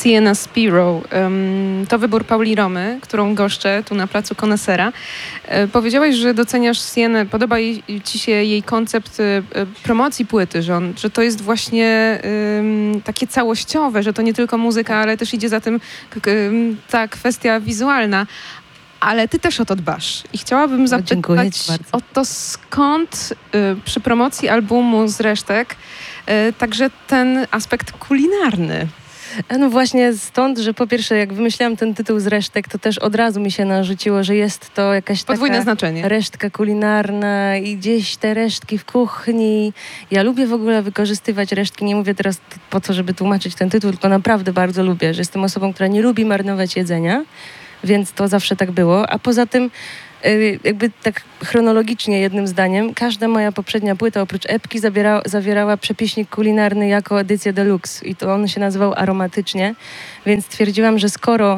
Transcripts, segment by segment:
Sienna Spiro. To wybór Pauli Romy, którą goszczę tu na placu Konesera. Powiedziałaś, że doceniasz Siennę, podoba ci się jej koncept promocji płyty, że to jest właśnie takie całościowe, że to nie tylko muzyka, ale też idzie za tym ta kwestia wizualna. Ale ty też o to dbasz. I chciałabym zapytać o to, skąd przy promocji albumu z resztek także ten aspekt kulinarny. No właśnie stąd, że po pierwsze jak wymyślałam ten tytuł z resztek, to też od razu mi się narzuciło, że jest to jakaś podwójne taka znaczenie. Resztka kulinarna i gdzieś te resztki w kuchni. Ja lubię w ogóle wykorzystywać resztki. Nie mówię teraz po to, żeby tłumaczyć ten tytuł, tylko naprawdę bardzo lubię, że jestem osobą, która nie lubi marnować jedzenia, więc to zawsze tak było. A poza tym jakby tak chronologicznie jednym zdaniem, każda moja poprzednia płyta oprócz epki zawierała przepieśnik kulinarny jako edycję deluxe i to on się nazywał Aromatycznie, więc stwierdziłam, że skoro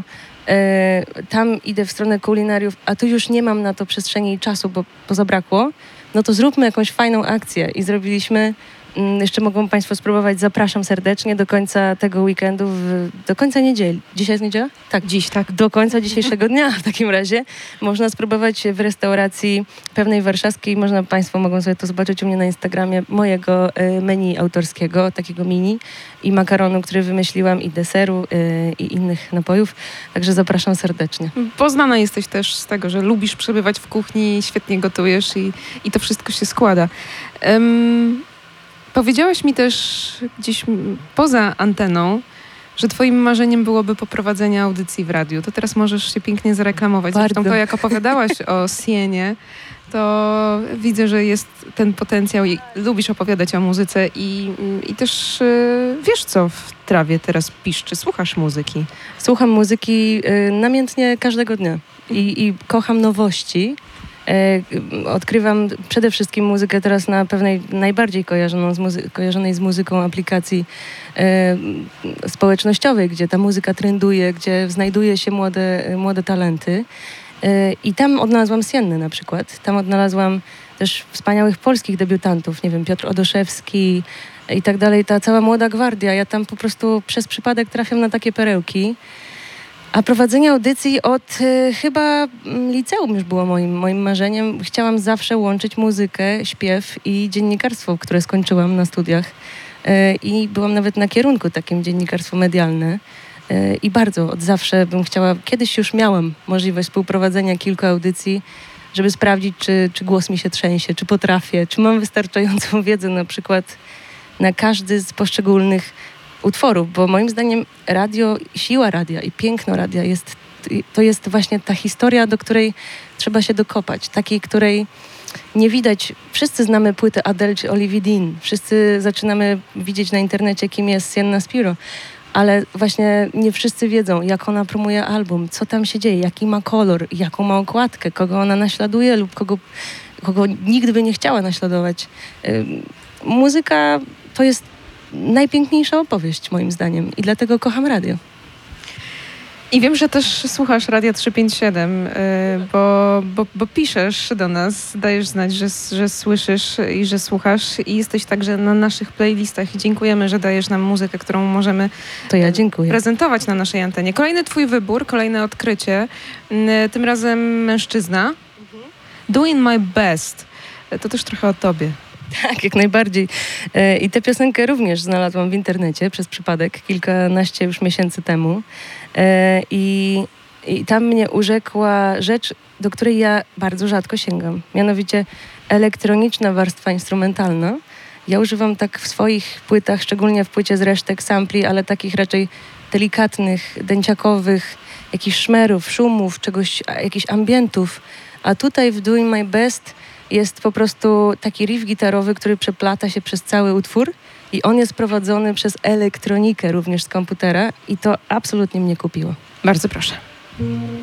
tam idę w stronę kulinariów, a tu już nie mam na to przestrzeni i czasu, bo zabrakło, no to zróbmy jakąś fajną akcję i zrobiliśmy. Jeszcze mogą Państwo spróbować, zapraszam serdecznie do końca tego weekendu, do końca niedzieli. Dzisiaj jest niedziela? Tak, dziś, tak. Do końca dzisiejszego dnia w takim razie można spróbować w restauracji pewnej warszawskiej. Państwo mogą sobie to zobaczyć u mnie na Instagramie, mojego menu autorskiego, takiego mini i makaronu, który wymyśliłam i deseru i innych napojów. Także zapraszam serdecznie. Poznana jesteś też z tego, że lubisz przebywać w kuchni, świetnie gotujesz i to wszystko się składa. Powiedziałaś mi też gdzieś poza anteną, że twoim marzeniem byłoby poprowadzenie audycji w radiu. To teraz możesz się pięknie zareklamować. Zresztą to, jak opowiadałaś o Siennie, to widzę, że jest ten potencjał i lubisz opowiadać o muzyce i też wiesz, co w trawie teraz piszczy. Słuchasz muzyki. Słucham muzyki namiętnie każdego dnia i kocham nowości. Odkrywam przede wszystkim muzykę teraz na pewnej najbardziej kojarzonej z muzyką aplikacji społecznościowej, gdzie ta muzyka trenduje, gdzie znajduje się młode talenty. I tam odnalazłam Siennę na przykład. Tam odnalazłam też wspaniałych polskich debiutantów, nie wiem, Piotr Odoszewski i tak dalej. Ta cała młoda gwardia. Ja tam po prostu przez przypadek trafiam na takie perełki. A prowadzenie audycji od chyba liceum już było moim marzeniem. Chciałam zawsze łączyć muzykę, śpiew i dziennikarstwo, które skończyłam na studiach. I byłam nawet na kierunku takim dziennikarstwo medialne. I bardzo od zawsze bym chciała, kiedyś już miałam możliwość współprowadzenia kilku audycji, żeby sprawdzić, czy głos mi się trzęsie, czy potrafię, czy mam wystarczającą wiedzę na przykład na każdy z poszczególnych utworów, bo moim zdaniem siła radia i piękno radia to jest właśnie ta historia, do której trzeba się dokopać, takiej, której nie widać. Wszyscy znamy płytę Adele czy Olivia Dean, wszyscy zaczynamy widzieć na internecie, kim jest Sienna Spiro, ale właśnie nie wszyscy wiedzą, jak ona promuje album, co tam się dzieje, jaki ma kolor, jaką ma okładkę, kogo ona naśladuje lub kogo nigdy by nie chciała naśladować. Muzyka to jest najpiękniejsza opowieść moim zdaniem i dlatego kocham radio. I wiem, że też słuchasz Radia 357, bo piszesz do nas, dajesz znać, że słyszysz i że słuchasz i jesteś także na naszych playlistach i dziękujemy, że dajesz nam muzykę, którą możemy prezentować na naszej antenie. Kolejny twój wybór, kolejne odkrycie, tym razem mężczyzna. Doing My Best. To też trochę o tobie. Tak, jak najbardziej. I tę piosenkę również znalazłam w internecie przez przypadek, kilkanaście już miesięcy temu. I tam mnie urzekła rzecz, do której ja bardzo rzadko sięgam. Mianowicie elektroniczna warstwa instrumentalna. Ja używam tak w swoich płytach, szczególnie w płycie z resztek sampli, ale takich raczej delikatnych, dęciakowych, jakichś szmerów, szumów, jakichś ambientów. A tutaj w Doing My Best jest po prostu taki riff gitarowy, który przeplata się przez cały utwór i on jest prowadzony przez elektronikę również z komputera i to absolutnie mnie kupiło. Bardzo proszę.